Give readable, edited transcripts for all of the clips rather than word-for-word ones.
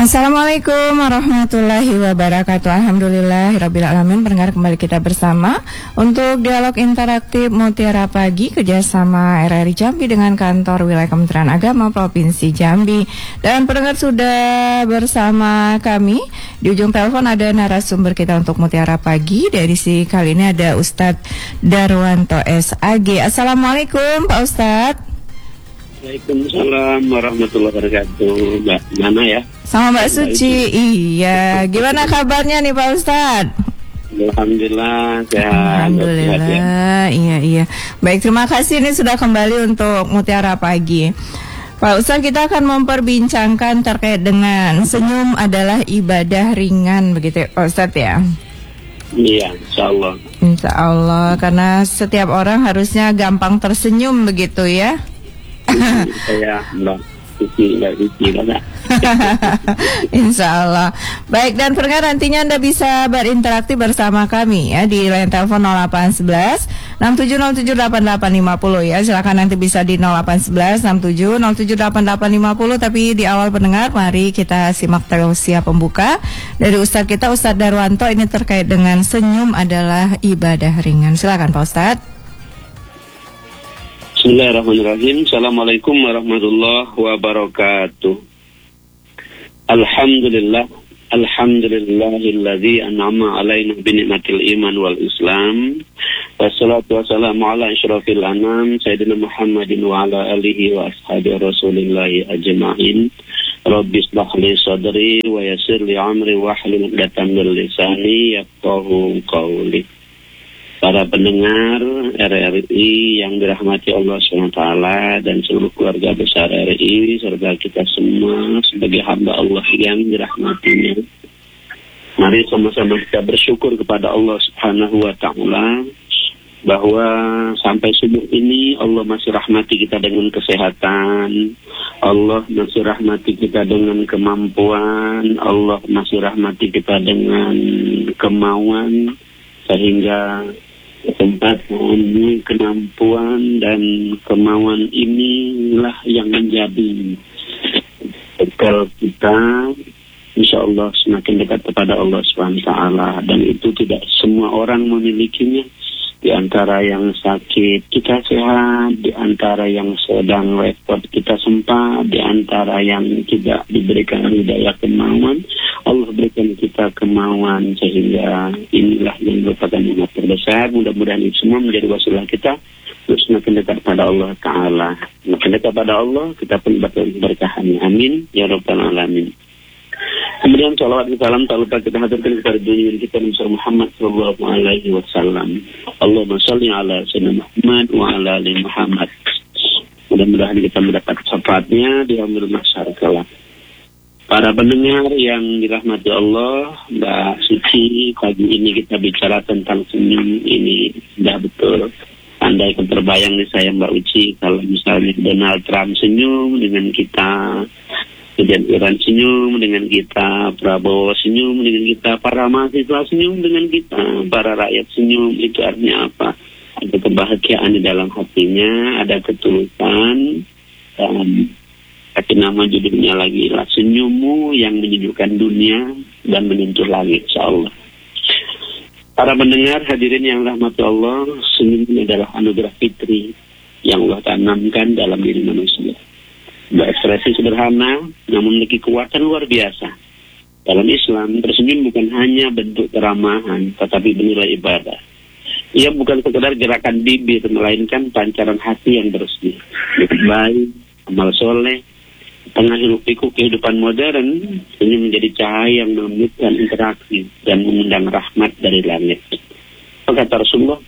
Assalamualaikum warahmatullahi wabarakatuh. Alhamdulillahirabbil alamin. Pendengar, kembali kita bersama untuk dialog interaktif Mutiara Pagi kerjasama RRI Jambi dengan kantor wilayah Kementerian Agama Provinsi Jambi. Dan pendengar, sudah bersama kami di ujung telepon ada narasumber kita untuk Mutiara Pagi. Dari si kali ini ada Ustadz Darwanto SAG. Assalamualaikum Pak Ustadz. Waalaikumsalam warahmatullahi wabarakatuh. Mbak mana ya? Sama Mbak Suci. Iya, gimana kabarnya nih Pak Ustadz? Alhamdulillah sehat. Alhamdulillah, iya. Baik, terima kasih ini sudah kembali untuk Mutiara Pagi. Pak Ustadz, kita akan memperbincangkan terkait dengan senyum adalah ibadah ringan, begitu Pak Ustadz ya? Iya, insya Allah. Insya Allah, karena setiap orang harusnya gampang tersenyum, begitu ya? Saya Mbak Suci lah. Insya Allah. Baik, dan pendengar, nantinya Anda bisa berinteraksi bersama kami ya di line telepon 0811 67078850 ya. Silakan nanti bisa di 0811 67078850. Tapi di awal pendengar, mari kita simak tausiah pembuka dari Ustadz kita, Ustadz Darwanto. Ini terkait dengan senyum adalah ibadah ringan. Silakan Pak Ustadz. Bismillahirrahmanirrahim. Assalamualaikum warahmatullahi wabarakatuh. Alhamdulillah. Alhamdulillahilladzi an'ama alaina bi ni'matil iman wal islam. Wassalatu wassalamu ala asyrafil anam sayyidina Muhammadin wa ala alihi wa ashabi rasulillahi ajma'in. Rabbi ishrah li sadri wa yassir li amri wahlul 'uqdatam min lisani yafqahu qawli. Para pendengar RRI yang dirahmati Allah SWT dan seluruh keluarga besar RRI serta kita semua sebagai hamba Allah yang dirahmatinya, mari sama-sama kita bersyukur kepada Allah Subhanahu wa Ta'ala bahwa sampai subuh ini Allah masih rahmati kita dengan kesehatan, Allah masih rahmati kita dengan kemampuan, Allah masih rahmati kita dengan kemauan, sehingga kesempatan, kemampuan dan kemauan inilah yang menjadi bekal kita, insya Allah semakin dekat kepada Allah SWT. Dan itu tidak semua orang memilikinya. Di antara yang sakit kita sehat, di antara yang sedang repot kita sempat, di antara yang tidak diberikan hidayah kemauan, Allah berikan kita kemauan, sehingga inilah yang merupakan nikmat terbesar. Mudah-mudahan itu semua menjadi wasilah kita untuk semakin dekat pada Allah Ta'ala. Semakin dekat pada Allah, kita pun berkahannya. Amin ya rabbal alamin. Kemudian salawat dan salam tak lupa kita haturkan kepada junjungan kita Nabi Muhammad sallallahu alaihi wasallam. Allahumma shalli ala sayyidina Muhammad wa ala ali Muhammad. Mudah-mudahan kita mendapat syafaatnya di yaumil mahsyar kelak. Para pendengar yang dirahmati Allah, Mbak Suci, pagi ini kita bicara tentang senyum. Ini sudah betul. Andai kan terbayang nih saya Mbak Uci, kalau misalnya Donald Trump senyum dengan kita, kemudian Iran senyum dengan kita, Prabowo senyum dengan kita, para mahasiswa senyum dengan kita, para rakyat senyum, itu artinya apa? Ada kebahagiaan di dalam hatinya, ada ketulusan, dan tapi nama judulnya lagi lah, senyummu yang menyejukkan dunia dan menyentuh langit, insyaallah. Para pendengar hadirin yang rahmati Allah, senyum adalah anugerah fitri yang Allah tanamkan dalam diri manusia. Berekspresi sederhana, namun memiliki kekuatan luar biasa. Dalam Islam, tersenyum bukan hanya bentuk keramahan, tetapi bernilai ibadah. Ia bukan sekedar gerakan bibir, melainkan pancaran hati yang bersih, baik, amal soleh. Tengah hiruk-pikuk kehidupan modern, senyum menjadi cahaya yang menemukan interaksi dan mengundang rahmat dari langit. Kata Rasulullah,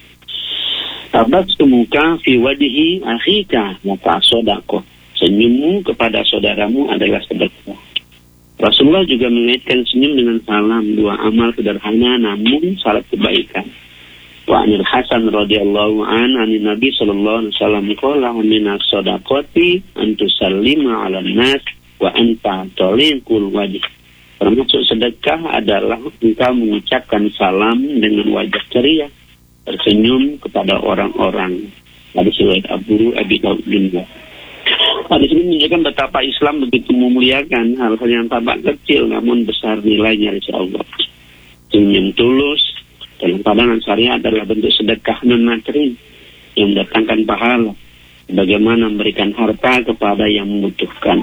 "Tabasumuka fi wajhi akhika maka sodako." Senyummu kepada saudaramu adalah sedekah. Rasulullah juga mengaitkan senyum dengan salam, dua amal sederhana namun syarat kebaikan. Wa anil Hasan radhiyallahu anin Nabi sallallahu alaihi wasallam qala minas shadaqati an tusallima 'alan nas wa anta taliqul wajh. Termasuk sedekah adalah engkau mengucapkan salam dengan wajah ceria, tersenyum kepada orang-orang. Hadis riwayat Abu Daud. Di sini menunjukkan betapa Islam begitu memuliakan hal-hal yang tampak kecil namun besar nilainya insya Allah. Senyum tulus dalam pandangan syariat adalah bentuk sedekah non-materi yang mendatangkan pahala. Bagaimana memberikan harta kepada yang membutuhkan.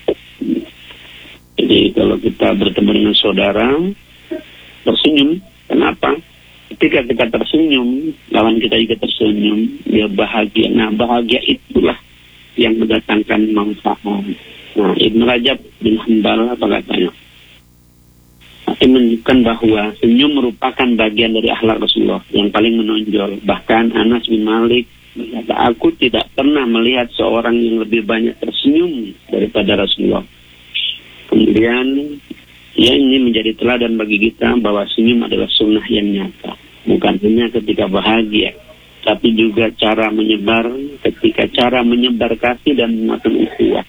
Jadi kalau kita bertemu dengan saudara, tersenyum. Kenapa? Ketika kita tersenyum, lawan kita juga tersenyum, dia bahagia. Nah, bahagia itulah yang mendatangkan manfaat. Nah, Ibn Rajab bin Hanbal apa katanya? Ini menunjukkan bahwa senyum merupakan bagian dari akhlak Rasulullah yang paling menonjol. Bahkan Anas bin Malik berkata, aku tidak pernah melihat seorang yang lebih banyak tersenyum daripada Rasulullah. Kemudian, ya ini menjadi teladan bagi kita bahwa senyum adalah sunnah yang nyata. Bukan hanya ketika bahagia, tapi juga cara menyebar, ketika cara menyebar kasih dan mengatur ukhuwah.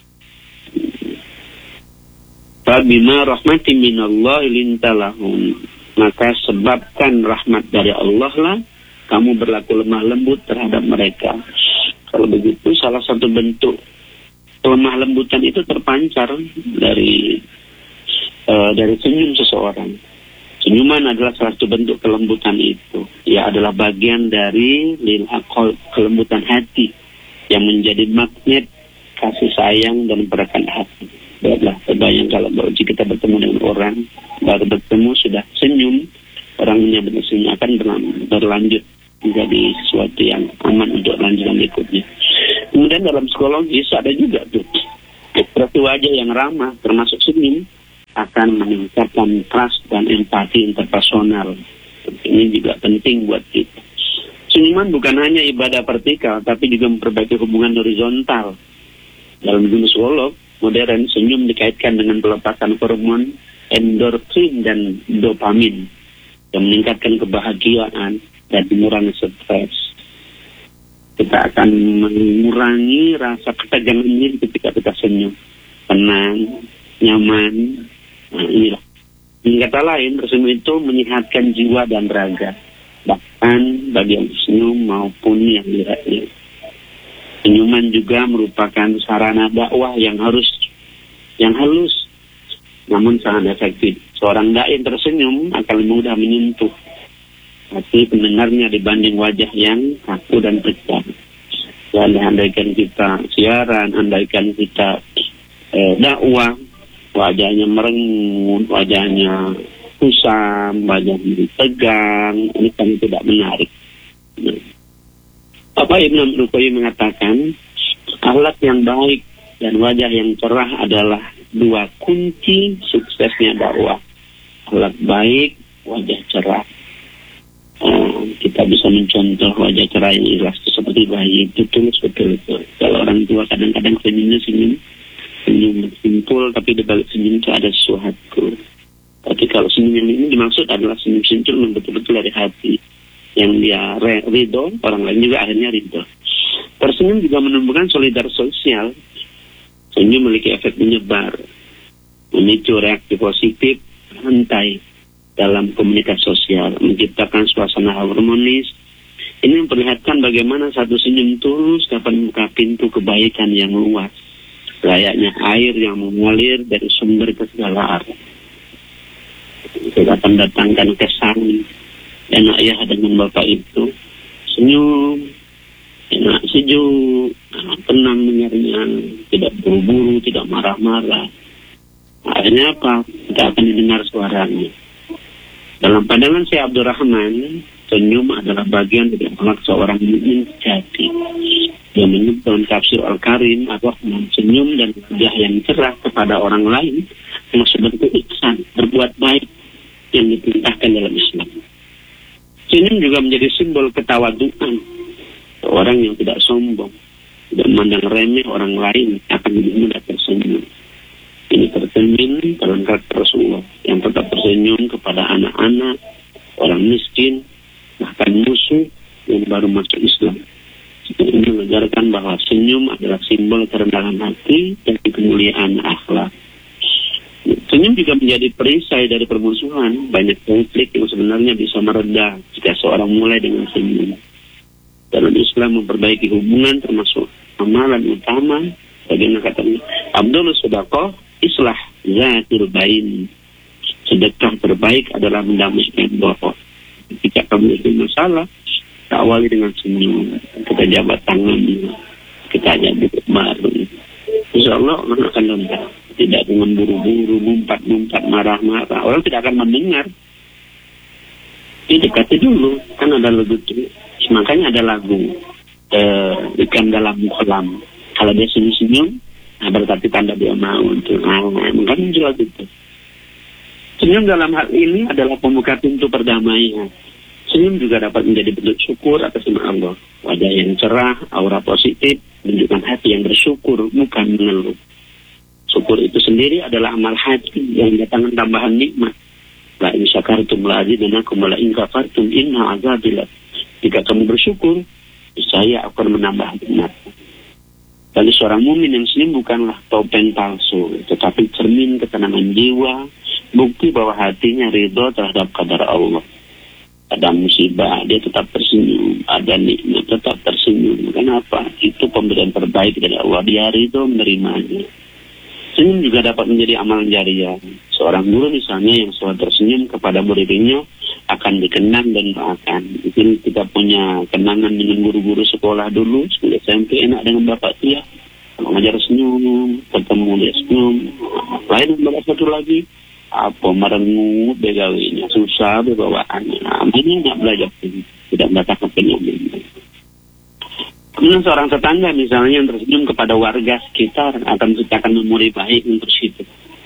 Fabima rahmatin minallahi lintalahum, maka sebabkan rahmat dari Allah lah kamu berlaku lemah lembut terhadap mereka. Kalau begitu, salah satu bentuk lemah lembutan itu terpancar dari senyum seseorang. Senyuman adalah salah satu bentuk kelembutan itu. Ia adalah bagian dari lil aqal, kelembutan hati yang menjadi magnet kasih sayang dan berakan hati. Baiklah, terbayang kalau jika kita bertemu dengan orang, baru bertemu sudah senyum, orangnya senyum akan berlanjut menjadi sesuatu yang aman untuk lanjutan berikutnya. Kemudian dalam psikologis ada juga tuh ekspresi wajah yang ramah termasuk senyum akan meningkatkan trust dan empati interpersonal. Ini juga penting buat kita. Senyuman bukan hanya ibadah vertikal, tapi juga memperbaiki hubungan horizontal. Dalam dunia psikolog modern, senyum dikaitkan dengan pelepasan hormon endorfin dan dopamin yang meningkatkan kebahagiaan dan mengurangi stres. Kita akan mengurangi rasa ketegangan diri ketika kita senyum, tenang, nyaman. Nah, inilah. Dengan kata lain, tersenyum itu menyehatkan jiwa dan raga, bahkan bagi yang senyum maupun yang lihatnya. Senyuman juga merupakan sarana dakwah yang halus, namun sangat efektif. Seorang dai tersenyum akan mudah menyentuh hati pendengarnya dibanding wajah yang kaku dan pecah. Dan andaikan kita siaran, andaikan kita dakwah, wajahnya merengut, wajahnya kusam, wajahnya tegang, ini kan tidak menarik. Bapak Ibn Ruqayyim mengatakan, akhlak yang baik dan wajah yang cerah adalah dua kunci suksesnya dakwah. Akhlak baik, wajah cerah. Kita bisa mencontoh wajah cerah yang ikhlas seperti bayi itu tulus betul-betul. Kalau orang tua kadang-kadang senyum simpul, tapi di balik senyum itu ada sesuatu. Tapi kalau senyum ini dimaksud adalah senyum simpul yang betul-betul dari hati, yang dia ridho, orang lain juga akhirnya ridho. Tersenyum juga menumbuhkan solidar sosial. Senyum memiliki efek menyebar, memicu reaksi positif, rantai dalam komunikasi sosial, menciptakan suasana harmonis. Ini memperlihatkan bagaimana satu senyum tulus dapat membuka pintu kebaikan yang luas, layaknya air yang mengalir dari sumber ke segala arah. Itu akan mendatangkan kesan enak ya dengan bapak itu, senyum, enak sejuk, tenang dengarnya, tidak buru-buru, tidak marah-marah. Akhirnya apa? Kita akan didengar suaranya. Dalam pandangan Syekh Abdul Rahman, senyum adalah bagian dari akhlak seorang mukmin sejati. Dia menyebut dalam tafsir Al-Karim atau senyum dan wajah yang cerah kepada orang lain termasuk bentuk ihsan, berbuat baik yang diperintahkan dalam Islam. Senyum juga menjadi simbol ketawaduan. Orang yang tidak sombong, tidak memandang remeh orang lain akan lebih mudah tersenyum. Ini tercermin dalam karakter Rasulullah yang tetap tersenyum kepada anak-anak, orang miskin, bahkan musuh yang baru masuk Islam. Ini mengajarkan bahwa senyum adalah simbol kerendahan hati dan kemuliaan akhlak. Senyum juga menjadi perisai dari permusuhan. Banyak konflik yang sebenarnya bisa mereda jika seorang mulai dengan senyum. Dalam Islam memperbaiki hubungan termasuk amalan utama. Bagaimana katanya? Abdul sedekah islah zatul bain. Sedekah terbaik adalah mendamaikan bohong. Ketika kamu itu masalah, kita awali dengan senyum, kita jabat tangan, kita ajak duduk bareng. Insya Allah orang akan lengkap. Tidak dengan buru-buru, mumpat-mumpat, marah-marah. Orang tidak akan mendengar. Didekati dulu, kan ada lagu itu. Makanya ada lagu ikan dalam kolam. Kalau dia senyum-senyum, nah berarti tanda dia mau untuk makanya jelas itu. Senyum dalam hal ini adalah pembuka pintu perdamaian. Senyum juga dapat menjadi bentuk syukur atas nama Allah. Wajah yang cerah, aura positif, menunjukkan hati yang bersyukur, bukan mengeluh. Syukur itu sendiri adalah amal hati yang datangkan tambahan nikmat. La in syakartum la azidannakum wa la in kafartum inna azabillah. Jika kamu bersyukur, saya akan menambah nikmat. Bagi seorang mukmin yang senyum bukanlah topeng palsu, tetapi cermin ketenangan jiwa, bukti bahwa hatinya ridho terhadap qadar Allah. Ada musibah, dia tetap tersenyum. Ada nikmat, tetap tersenyum. Kenapa? Itu pemberian terbaik dari Allah. Dia ridho menerimanya. Senyum juga dapat menjadi amal jariah. Seorang guru misalnya yang selalu tersenyum kepada muridnya akan dikenang dan doakan. Mungkin kita punya kenangan dengan guru-guru sekolah dulu, sekolah SMP enak dengan bapak dia. Kalau ngajar senyum, ketemu dia senyum. Lain bapak satu lagi, apa merengut begawinya, susah berbawaannya. Ini nggak belajar, tidak mendapatkan penyembuhan. Kemudian seorang tetangga misalnya yang tersenyum kepada warga sekitar akan menciptakan memori baik untuk situ.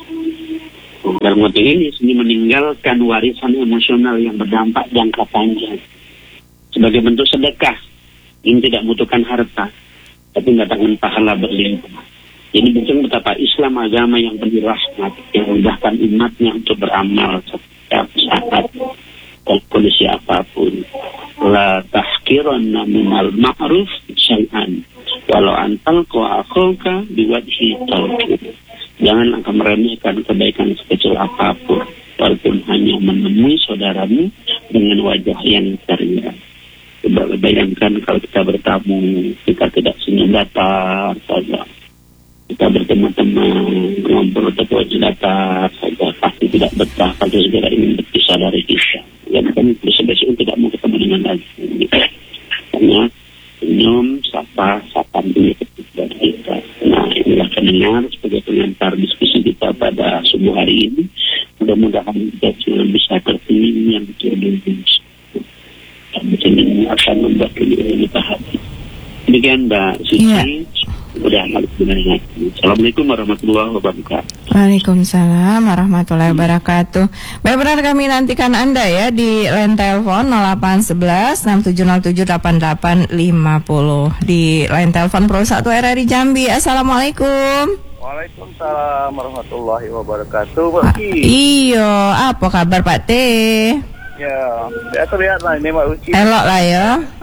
Dalam waktu ini senyum meninggalkan warisan emosional yang berdampak jangka panjang. Sebagai bentuk sedekah, ini tidak membutuhkan harta, tapi mendatangkan pahala berlimpah. Ini bukti betapa Islam agama yang penuh rahmat, yang memudahkan umatnya untuk beramal setiap saat dan kondisi apapun. La tahkiranna minal ma'ruf syai'an walau antal akhaka biwajhi talqin. Jangan akan meremehkan kebaikan sekecil apapun, walaupun hanya menemui saudaramu dengan wajah yang ceria. Coba bayangkan kalau kita bertamu, kita tidak senyum datar saja. Kita bertemu teman, ngobrol atau datar saja, pasti tidak betah, pasti segera ingin berpisah dari kita. Ya, kan besok-besok tidak mau ketemu dengan lagi. Karena senyum, sapa dulu kepada kita. Nah, inilah pendengar sebagai pengantar diskusi kita pada subuh hari ini. Mudah-mudahan kita cuma bisa tersenyum yang terlindungi. Dan senyum akan membuat lebih hati. Demikian Mbak Suci. Ya. Udah harus benar-benar. Assalamualaikum warahmatullahi wabarakatuh. Waalaikumsalam warahmatullahi wabarakatuh. Baik, benar kami nantikan Anda ya di line telepon 0811 6707 8850 di line telepon Pro 1 RRI Jambi. Assalamualaikum. Waalaikumsalam warahmatullahi wabarakatuh. Pak Uci. Iyo, apa kabar Pak T? Ya, saya terlihat lah ini Pak Uci. Elok lah ya.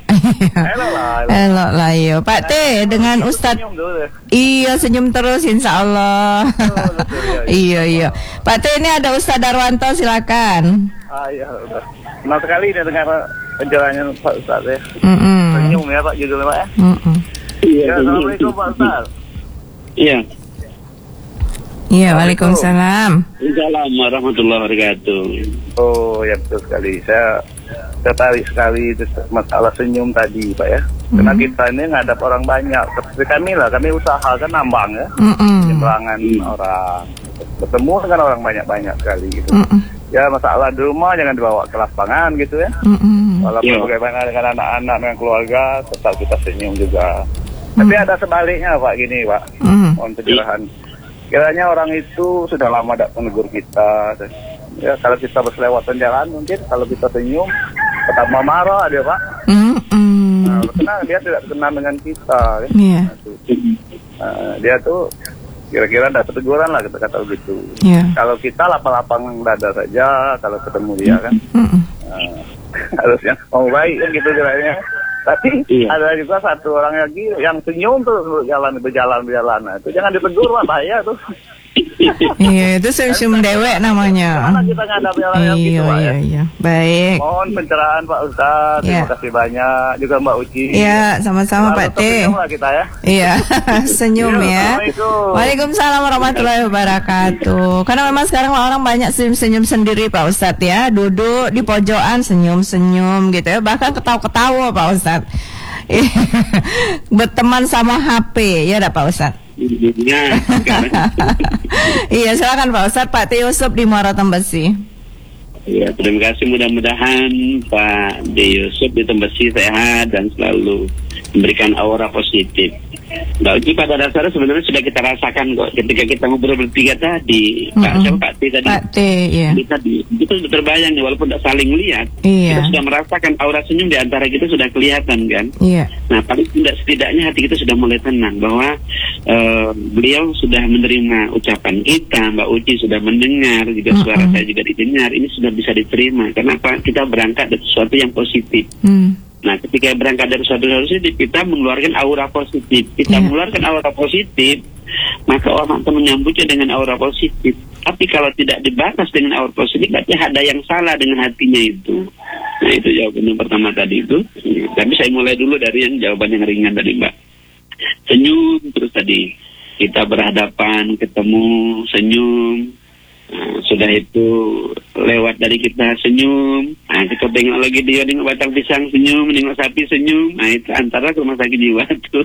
Elok lah yo. Pak T dengan Ustadz. Iya, senyum terus insya Allah. Iya. Pak T, ini ada Ustadz Darwanto, silakan. Iya, udah. Senang sekali ini dengar penjelasannya Pak Ustadz ya. Senyum ya Pak judulnya Pak ya. Ya, assalamualaikum Pak Ustadz. Iya. Iya, waalaikumsalam. Waalaikumsalam warahmatullahi wabarakatuh. Oh, ya betul sekali. Saya tertarik sekali masalah senyum tadi Pak ya. Karena kita ini ngadap orang banyak. Seperti kami lah, kami usaha kan nambang ya. Penyeberangan orang. Bertemu dengan orang banyak-banyak sekali gitu. Ya masalah di rumah jangan dibawa ke lapangan gitu ya. Walaupun bagaimana dengan anak-anak, dengan keluarga, tetap kita senyum juga. Tapi ada sebaliknya Pak, gini Pak. Mohon pencerahan. Kiranya orang itu sudah lama tidak menegur kita. Ya kalau kita berselewatan jalan mungkin kalau kita senyum pertama marah dia Pak. Nah, karena dia tidak kenal dengan kita. Kan? Yeah. Dia tuh kira-kira ada teguran lah kata begitu. Yeah. Kalau kita lapang-lapang dada saja kalau ketemu dia kan. Harusnya mau baik kan gitu kiranya. Tapi ada juga satu orang lagi yang senyum tuh berjalan. Nah, itu jangan ditegur lah bahaya tuh. Iya, itu senyum dewek namanya. Karena kita ngadapi orang yang gitu, Pak, ya. Iya. Baik. Mohon pencerahan Pak Ustadz. Terima kasih banyak. Juga Mbak Uci. Iya, sama-sama Pak T. Kita ya. Iya, senyum ya. Waalaikumsalam warahmatullahi wabarakatuh. Karena memang sekarang orang banyak senyum sendiri Pak Ustadz ya. Duduk di pojokan senyum-senyum gitu ya. Bahkan ketawa-ketawa Pak Ustadz. Berteman sama HP ya Pak Ustadz. Iya, silakan Pak Ustadz. Pak T. Yusuf di Muara Tembesi. Ya, terima kasih. Mudah-mudahan Pak D. Yusuf di Tembesi sehat dan selalu memberikan aura positif. Mbak Uci, pada dasarnya sebenarnya sudah kita rasakan kok ketika kita ngobrol bertiga tadi, Pak T tadi. Pak T, iya. Kita sudah terbayang walaupun tidak saling lihat, iya. Kita sudah merasakan aura senyum di antara kita sudah kelihatan kan. Iya. Nah, paling setidaknya hati kita sudah mulai tenang bahwa beliau sudah menerima ucapan kita, Mbak Uci sudah mendengar, juga suara saya juga didengar. Ini sudah bisa diterima. Kenapa? Kita berangkat dari sesuatu yang positif. Nah, ketika berangkat dari suatu positif, kita mengeluarkan aura positif. Kita mengeluarkan aura positif, maka orang akan menyambutnya dengan aura positif. Tapi kalau tidak dibatas dengan aura positif, berarti ada yang salah dengan hatinya itu. Nah, itu jawaban yang pertama tadi itu. Tapi saya mulai dulu dari yang jawaban yang ringan tadi, Mbak. Senyum terus tadi. Kita berhadapan, ketemu, senyum. Nah, sudah itu lewat dari kita senyum. Nah, kita tengok lagi dia nengok batang pisang senyum, nengok sapi senyum. Nah, itu antara rumah sakit jiwa tuh.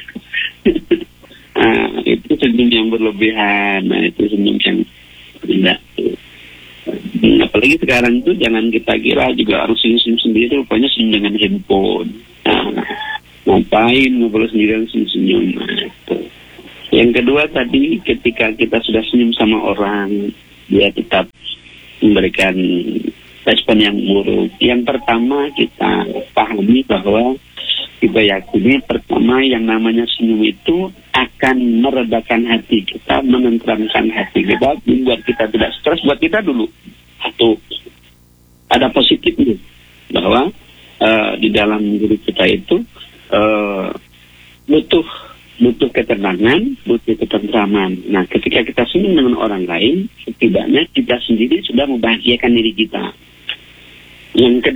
Nah, itu senyum yang berlebihan. Nah, itu senyum yang tidak. Apalagi sekarang itu jangan kita kira juga harus senyum sendiri, rupanya senyum dengan handphone. Nah, ngapain ngobrol sendirian senyum. Nah, itu. Yang kedua tadi, ketika kita sudah senyum sama orang, dia tetap memberikan respon yang buruk. Yang pertama kita pahami bahwa kita yakini pertama yang namanya senyum itu akan meredakan hati kita, menenteramkan hati kita, membuat kita tidak stres. Buat kita dulu satu ada positifnya bahwa di dalam diri kita itu butuh ketenangan, butuh ketentraman. Nah, ketika kita senyum dengan orang lain, setidaknya kita sendiri sudah membahagiakan diri kita. Yang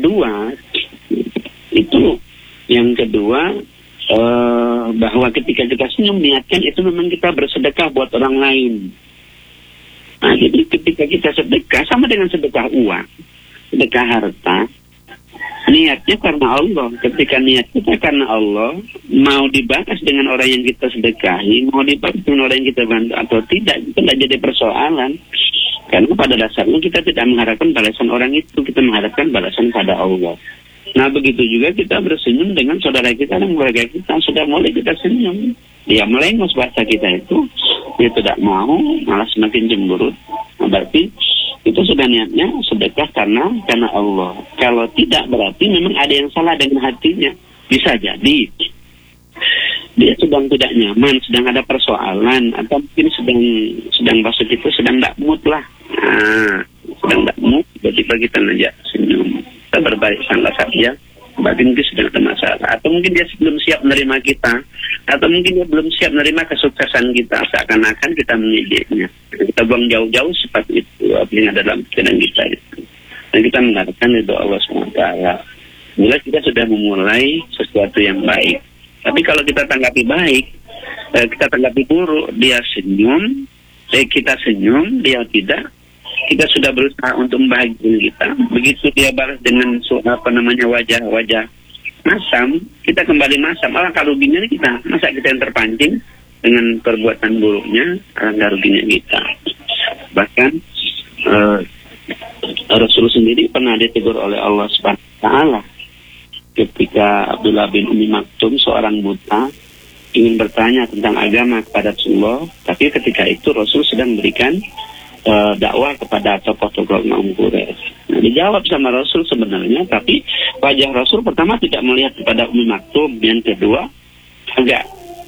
kedua, bahwa ketika kita senyum, niatkan itu memang kita bersedekah buat orang lain. Nah, jadi ketika kita sedekah, sama dengan sedekah uang, sedekah harta, niatnya karena Allah. Ketika niat kita karena Allah, mau dibalas dengan orang yang kita sedekahi, mau dibalas dengan orang yang kita bantu atau tidak, itu tidak jadi persoalan. Karena pada dasarnya kita tidak mengharapkan balasan orang itu, kita mengharapkan balasan pada Allah. Nah, begitu juga kita bersenyum dengan saudara kita dan keluarga kita. Sudah mulai kita senyum, dia melengos bahasa kita itu, dia tidak mau, malah semakin cemberut. Nah, berarti itu sudah niatnya sedekah karena Allah. Kalau tidak, berarti memang ada yang salah dengan hatinya. Bisa jadi dia sedang tidak nyaman, sedang ada persoalan, atau mungkin sedang bahasa kita sedang tidak mood lah. Nah, sedang tidak mood, tiba-tiba kita ngajak senyum, kita berbaik sangka saja, berarti mungkin sedang ada masalah. Atau mungkin dia belum siap menerima kita, atau mungkin dia belum siap menerima kesuksesan kita, seakan-akan kita mengidiknya. Kita buang jauh-jauh seperti itu, apa yang ada dalam pikiran kita itu. Dan kita mengharapkan itu Allah SWT. Mulai kita sudah memulai sesuatu yang baik. Tapi kalau kita tanggapi baik, kita tanggapi buruk, dia senyum, kita senyum, dia tidak, kita sudah berusaha untuk membahagiakan kita. Begitu dia balas dengan wajah-wajah masam, kita kembali masam. Alangkah ruginya kita. Masa kita yang terpancing dengan perbuatan buruknya, alangkah ruginya kita. Bahkan Rasul sendiri pernah ditegur oleh Allah SWT ketika Abdullah bin Umi Maktum, seorang buta, ingin bertanya tentang agama kepada Rasulullah, tapi ketika itu Rasul sedang memberikan dakwah kepada tokoh-tokoh Imam Quraisy. Nah, dijawab sama Rasul sebenarnya, tapi wajah Rasul pertama tidak melihat kepada Umi Maktum, yang kedua agak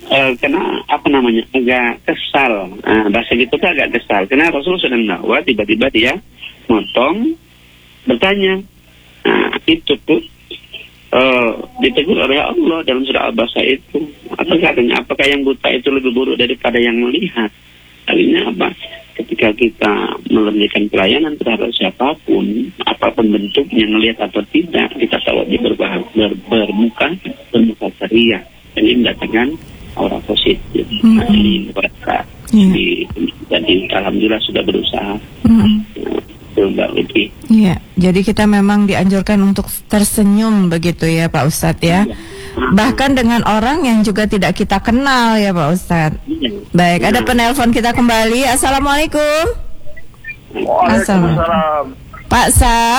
agak kesal. Bahasa gitu kan agak kesal, karena Rasul sedang dakwah, tiba-tiba dia motong bertanya. Nah, itu tuh ditegur oleh Allah dalam surah Al-Baqarah itu. Apa katanya? Apakah yang buta itu lebih buruk daripada yang melihat? Artinya apa? ketika kita memberikan pelayanan terhadap siapapun, apapun bentuknya, ngelihat atau tidak, kita tahu dia bermuka ceria. Ini mendatangkan aura positif. Ini mereka. Jadi alhamdulillah sudah berusaha. Mbak Uti. Iya, jadi kita memang dianjurkan untuk tersenyum begitu ya Pak Ustadz ya. Bahkan dengan orang yang juga tidak kita kenal ya Pak Ustadz. Baik, ada penelpon kita kembali. Assalamualaikum. Waalaikumsalam. Pak Sam.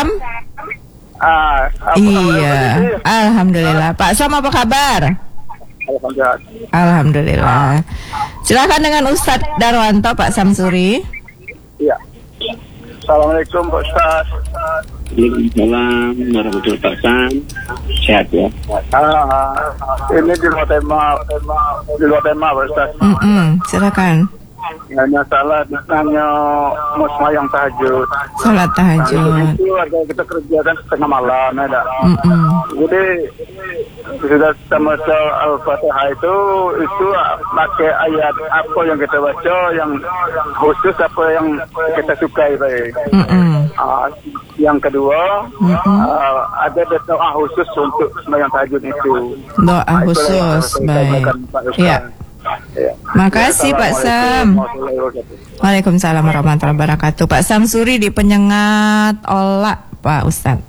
Iya, alhamdulillah. Pak Sam apa kabar? Alhamdulillah. Silakan dengan Ustadz Darwanto, Pak Samsuri. Iya. Assalamualaikum Pak Ustaz. Waalaikumsalam warahmatullahi wabarakatuh. Sehat ya. Ini di luar tema Pak Ustaz. Silakan. Hanya salah nanya mau yang tahajud. Salat tahajud. Itu ada kita kerja kan setengah malam ada. Jadi sudah sama Al-Fatihah itu pakai ayat apa yang kita baca, yang khusus apa yang kita sukai baik. Yang kedua ada doa khusus untuk sembahyang tahajud itu. Doa khusus, baik. Ya. Makasih Pak Sam. Waalaikumsalam warahmatullahi wabarakatuh. Pak Samsuri di Penyengat Olak, Pak Ustadz.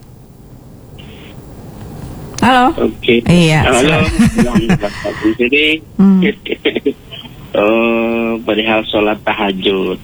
Halo. Oke. Iya. Halo. Jadi perihal sholat tahajud.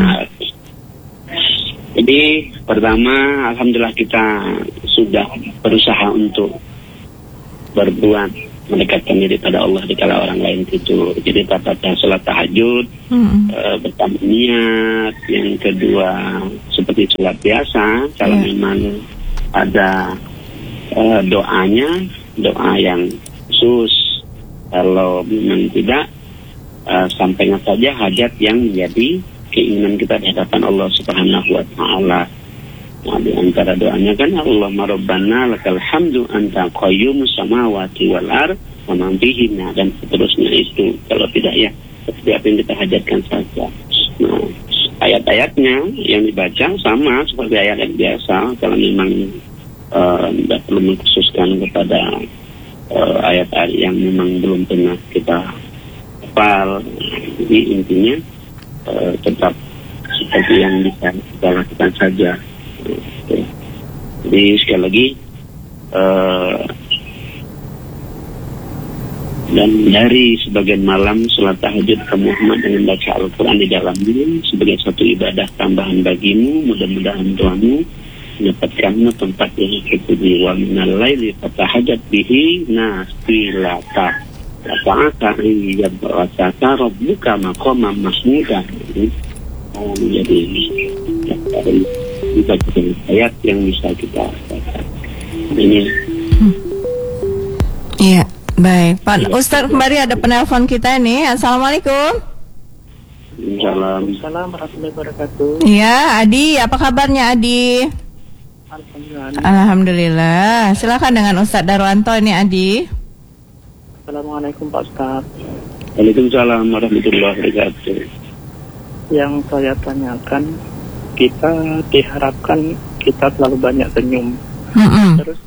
Jadi pertama alhamdulillah kita sudah berusaha untuk berbuat mendekatkan diri pada Allah dikala orang lain tidur. Jadi tata sholat tahajud pertama niat, yang kedua seperti sholat biasa kalau memang ada doanya, doa yang khusus. Kalau memang tidak, sampaikan saja hajat yang menjadi keinginan kita di hadapan Allah Subhanahu wa Ta'ala. Nah, di antara doanya kan Allahumma rabbana lakal hamdu anta qayyumus samawati wal ard wa man fihinna, dan seterusnya itu. Kalau tidak ya setiap yang kita hajatkan saja. Nah, ayat-ayatnya yang dibaca sama seperti ayat yang biasa. Kalau memang tidak perlu mengkhususkan kepada ayat-ayat yang memang belum pernah kita hafal. Jadi intinya tetap seperti yang bisa kita lakukan saja. Jadi sekali lagi dan dari sebagian malam sholat tahajud ke Muhammad dengan baca Al-Quran di dalamnya sebagai satu ibadah tambahan bagimu. Mudah-mudahan doamu mendapatkanmu tempat yang terpuji. Wa minal laili fatahajat bihi nafilata ta'ata yab'asaka rabbuka maqaman mahmuda. Jadi ayat yang bisa kita baca. Ini. Iya, baik. Pak Ustadz kembali ada penelpon kita nih. Assalamualaikum. Waalaikumsalam warahmatullahi wabarakatuh. Iya, Adi, apa kabarnya Adi? Alhamdulillah. Silakan dengan Ustadz Darwanto ini Adi. Assalamualaikum Pak Ustadz. Waalaikumsalam warahmatullahi wabarakatuh. Yang saya tanyakan, kita diharapkan kita terlalu banyak senyum. Terus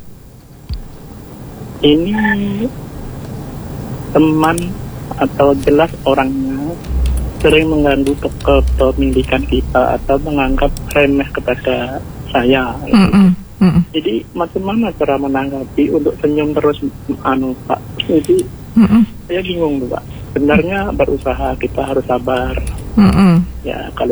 ini teman atau jelas orangnya sering mengganggu kepemilikan kita atau menganggap remeh kepada saya. Jadi macam mana cara menanggapi untuk senyum terus Pak? Jadi saya bingung Pak. Sebenarnya berusaha kita harus sabar. Ya kalau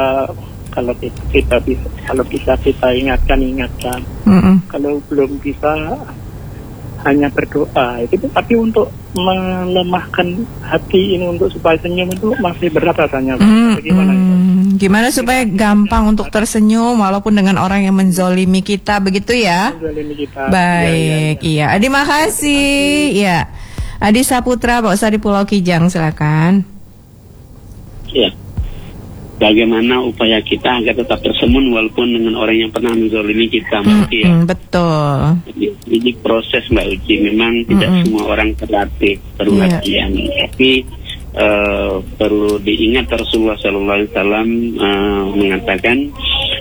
bisa kita ingatkan. Kalau belum bisa hanya berdoa. Itu tapi untuk melemahkan hati ini untuk supaya senyum itu masih berat rasanya. Bagaimana itu? Gimana supaya gampang untuk tersenyum walaupun dengan orang yang menzolimi kita begitu ya? Menzolimi kita. Baik, iya. Adi makasih. Ya. Adi Saputra, Pak Ustadz di Pulau Kijang, silakan. Ya. Bagaimana upaya kita agar tetap tersenyum walaupun dengan orang yang pernah menzalimi kita, Mbak Uci ya? Betul. Ini proses Mbak Uci, memang tidak semua orang terlatih, perlu latihan. Tapi perlu diingat Rasulullah SAW mengatakan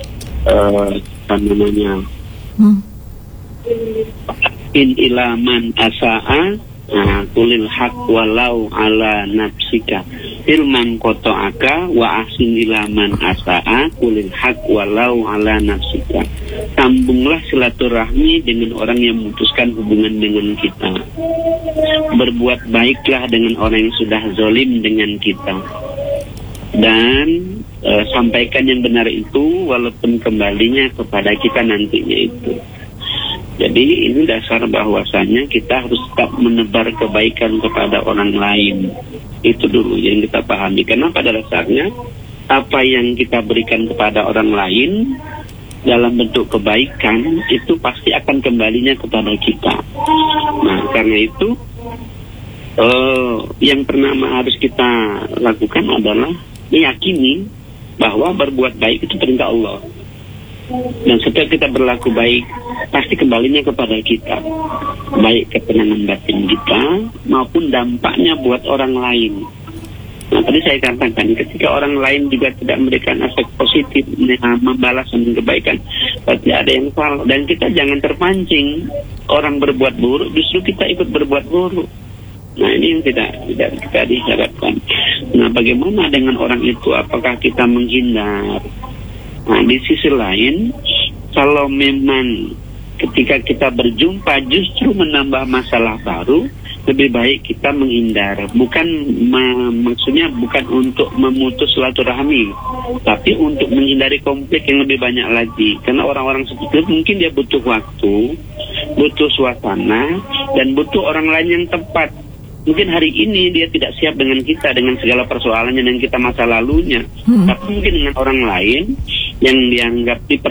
in ilaman asa'a kulil haq walau ala nafsika ilman koto'aka wa ahsin ilaman asa'a kulil haq walau ala nafsika. Sambunglah silaturahmi dengan orang yang memutuskan hubungan dengan kita. Berbuat baiklah dengan orang yang sudah zalim dengan kita. Dan sampaikan yang benar itu walaupun kembalinya kepada kita nantinya itu. Jadi ini dasar bahwasanya kita harus tetap menebar kebaikan kepada orang lain. Itu dulu yang kita pahami. Karena pada dasarnya apa yang kita berikan kepada orang lain dalam bentuk kebaikan itu pasti akan kembalinya kepada kita. Nah, karena itu yang pertama harus kita lakukan adalah meyakini bahwa berbuat baik itu perintah Allah. Dan setiap kita berlaku baik pasti kembalinya kepada kita, baik ketenangan batin kita maupun dampaknya buat orang lain. Nah, tadi saya katakan ketika orang lain juga tidak memberikan aspek positif, membalas dengan kebaikan, berarti ada yang salah. Dan kita jangan terpancing orang berbuat buruk, justru kita ikut berbuat buruk. Nah, ini yang tidak kita diharapkan. Nah, bagaimana dengan orang itu? Apakah kita menghindar? Nah, di sisi lain, kalau memang ketika kita berjumpa justru menambah masalah baru, lebih baik kita menghindar. Maksudnya bukan untuk memutus silaturahmi, tapi untuk menghindari konflik yang lebih banyak lagi. Karena orang-orang seperti itu mungkin dia butuh waktu, butuh suasana, dan butuh orang lain yang tepat. Mungkin hari ini dia tidak siap dengan kita, dengan segala persoalannya dan kita masa lalunya. Tapi mungkin dengan orang lain yang dianggap